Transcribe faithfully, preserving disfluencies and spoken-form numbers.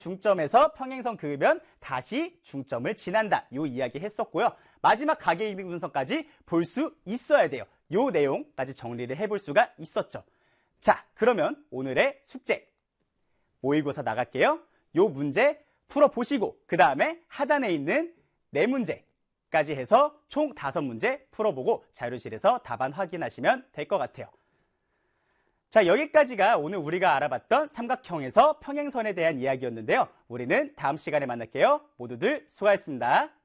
중점에서 평행선 그으면 다시 중점을 지난다. 요 이야기 했었고요. 마지막 가계이익 분석까지 볼 수 있어야 돼요. 요 내용까지 정리를 해볼 수가 있었죠. 자, 그러면 오늘의 숙제 모의고사 나갈게요. 요 문제 풀어보시고 그 다음에 하단에 있는 네 문제까지 해서 총 다섯 문제 풀어보고 자료실에서 답안 확인하시면 될 것 같아요. 자, 여기까지가 오늘 우리가 알아봤던 삼각형에서 평행선에 대한 이야기였는데요. 우리는 다음 시간에 만날게요. 모두들 수고하셨습니다.